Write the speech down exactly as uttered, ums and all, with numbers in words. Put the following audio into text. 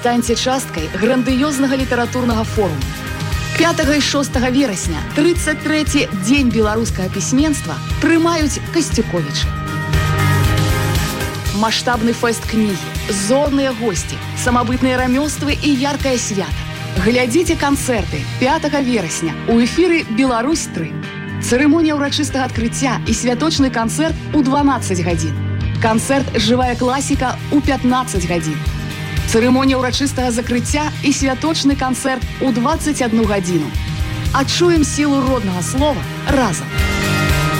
Станьце часткай грандыёзнага літаратурнага форуму. пятага і шостага верасня, трыццаць трэці дзень беларускага пісьменства, прымаюць Касцюковічы. Маштабны фэст кнігі, зорныя госці, самабытныя рамёствы і яркае свята. Глядзіце канцэрты пятага верасня у эфіры «Беларусь тры». Цырымонія ўрачыстага адкрыцця і святочны канцэрт у дванаццаць гадзін. Канцэрт «Жывая класіка» у пятнаццаць гадзін. Цырымонія ўрачыстага закрыцця і святочны канцэрт у дваццаць адну гадзіну. Адчуем сілу роднага слова разам.